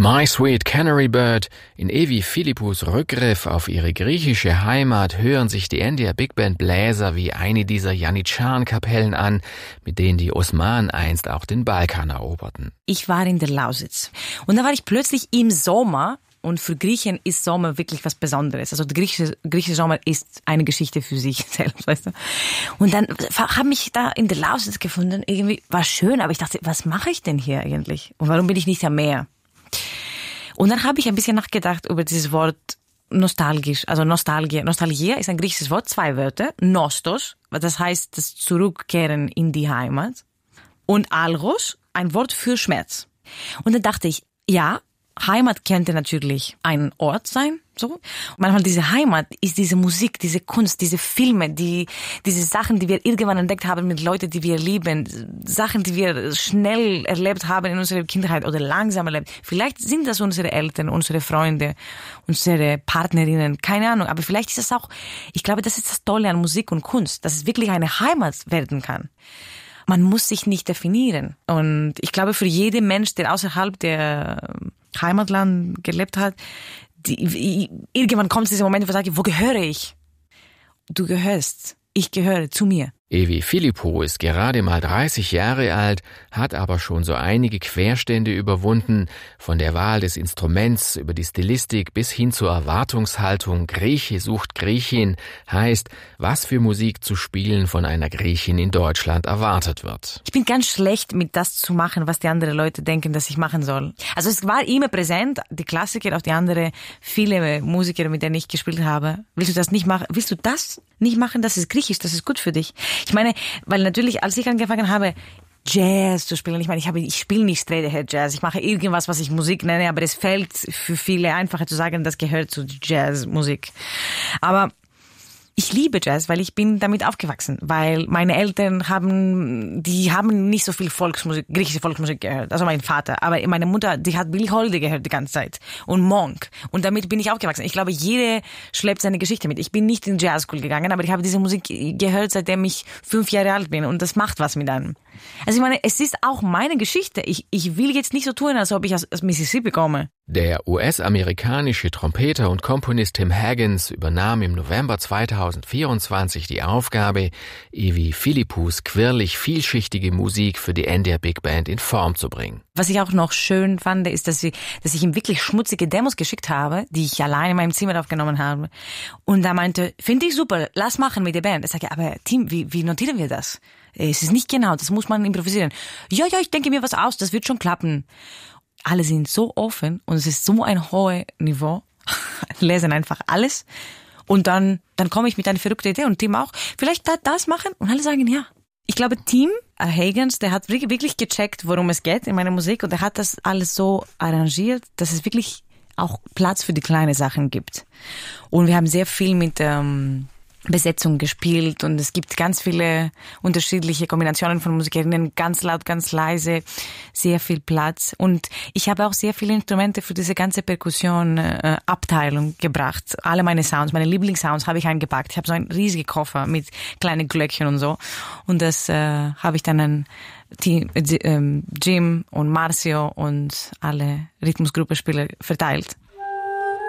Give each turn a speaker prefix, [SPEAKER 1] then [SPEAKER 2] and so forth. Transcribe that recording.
[SPEAKER 1] My Sweet Canary Bird. In Evi Philippous Rückgriff auf ihre griechische Heimat hören sich die NDR Big Band Bläser wie eine dieser Janitscharen-Kapellen an, mit denen die Osmanen einst auch den Balkan eroberten.
[SPEAKER 2] Ich war in der Lausitz und da war ich plötzlich im Sommer. Und für Griechen ist Sommer wirklich was Besonderes. Also der griechische Sommer ist eine Geschichte für sich selbst, weißt du. Und dann habe ich da in der Lausitz gefunden. Irgendwie war schön, aber ich dachte, was mache ich denn hier eigentlich? Und warum bin ich nicht am Meer? Und dann habe ich ein bisschen nachgedacht über dieses Wort nostalgisch. Also Nostalgie. Nostalgie ist ein griechisches Wort, 2 Wörter. Nostos, das heißt das Zurückkehren in die Heimat. Und Algos, ein Wort für Schmerz. Und dann dachte ich, ja, Heimat könnte natürlich ein Ort sein, so. Und manchmal diese Heimat ist diese Musik, diese Kunst, diese Filme, diese Sachen, die wir irgendwann entdeckt haben mit Leuten, die wir lieben, Sachen, die wir schnell erlebt haben in unserer Kindheit oder langsam erlebt. Vielleicht sind das unsere Eltern, unsere Freunde, unsere Partnerinnen, keine Ahnung. Aber vielleicht ist das auch, ich glaube, das ist das Tolle an Musik und Kunst, dass es wirklich eine Heimat werden kann. Man muss sich nicht definieren. Und ich glaube, für jeden Mensch, der außerhalb der Heimatland gelebt hat, irgendwann kommt dieser Moment, wo ich sage, wo gehöre ich? Du gehörst. Ich gehöre zu mir.
[SPEAKER 1] Evi Philippou ist gerade mal 30 Jahre alt, hat aber schon so einige Querstände überwunden, von der Wahl des Instruments über die Stilistik bis hin zur Erwartungshaltung Grieche sucht Griechin, heißt, was für Musik zu spielen von einer Griechin in Deutschland erwartet wird.
[SPEAKER 2] Ich bin ganz schlecht mit das zu machen, was die anderen Leute denken, dass ich machen soll. Also es war immer präsent, die Klassiker, auch die anderen, viele Musiker, mit denen ich gespielt habe. Willst du das nicht machen? Willst du das nicht machen? Das ist griechisch, das ist gut für dich. Ich meine, weil natürlich, als ich angefangen habe, Jazz zu spielen, ich spiele nicht straight ahead Jazz, ich mache irgendwas, was ich Musik nenne, aber es fällt für viele einfacher zu sagen, das gehört zu Jazzmusik. Aber ich liebe Jazz, weil ich bin damit aufgewachsen, weil meine Eltern haben nicht so viel griechische Volksmusik gehört, also mein Vater, aber meine Mutter, die hat Billie Holiday gehört die ganze Zeit und Monk und damit bin ich aufgewachsen. Ich glaube, jeder schleppt seine Geschichte mit. Ich bin nicht in Jazzschool gegangen, aber ich habe diese Musik gehört, seitdem ich 5 Jahre alt bin und das macht was mit einem. Also ich meine, es ist auch meine Geschichte. Ich will jetzt nicht so tun, als ob ich aus Mississippi komme.
[SPEAKER 1] Der US-amerikanische Trompeter und Komponist Tim Haggins übernahm im November 2024 die Aufgabe, Evi Philippous quirlig vielschichtige Musik für die NDR Big Band in Form zu bringen.
[SPEAKER 2] Was ich auch noch schön fand, ist, dass ich ihm wirklich schmutzige Demos geschickt habe, die ich allein in meinem Zimmer aufgenommen habe. Und er meinte, finde ich super, lass machen mit der Band. Ich sage, aber Tim, wie notieren wir das? Es ist nicht genau, das muss man improvisieren. Ja, ich denke mir was aus, das wird schon klappen. Alle sind so offen und es ist so ein hohes Niveau, lesen einfach alles und dann komme ich mit einer verrückten Idee und Tim auch, vielleicht das machen und alle sagen ja. Ich glaube, Tim Haggins, der hat wirklich gecheckt, worum es geht in meiner Musik und er hat das alles so arrangiert, dass es wirklich auch Platz für die kleinen Sachen gibt. Und wir haben sehr viel mit Besetzung gespielt und es gibt ganz viele unterschiedliche Kombinationen von Musikerinnen, ganz laut, ganz leise, sehr viel Platz und ich habe auch sehr viele Instrumente für diese ganze Perkussion-Abteilung gebracht. Alle meine Sounds, meine Lieblingssounds habe ich eingepackt. Ich habe so einen riesigen Koffer mit kleinen Glöckchen und so und das habe ich dann an Jim und Marcio und alle Rhythmusgruppenspieler verteilt.